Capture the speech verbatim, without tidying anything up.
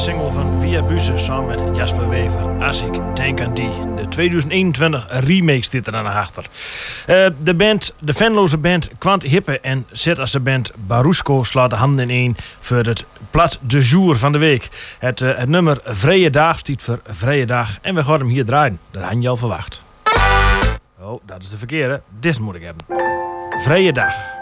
single van Via Buze samen met Jasper Wever. Als ik denk aan die. De tweeduizend eenentwintig remake zit er aan de achter. Uh, de band, de fanloze band Quant Hippe en zet als de band Barusko slaat de handen in één voor het plat de jour van de week. Het, uh, het nummer Vrije Dag stiet voor Vrije Dag en we gaan hem hier draaien. Dat had je al verwacht. Oh, dat is de verkeerde. Dit moet ik hebben. Vrije Dag.